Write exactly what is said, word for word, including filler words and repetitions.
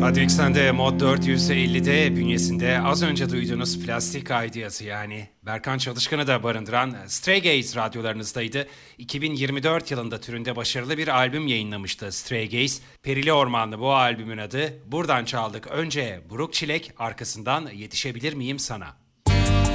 Radyo X'de Mod dört yüz ellide bünyesinde az önce duyduğunuz Plastik Ideas'ı yani Berkan Çalışkan'ı da barındıran Stray Gaze radyolarınızdaydı. iki bin yirmi dört yılında türünde başarılı bir albüm yayınlamıştı Stray Gaze. Perili Ormanlı bu albümün adı. Buradan çaldık önce Buruk Çilek, arkasından Yetişebilir Miyim Sana?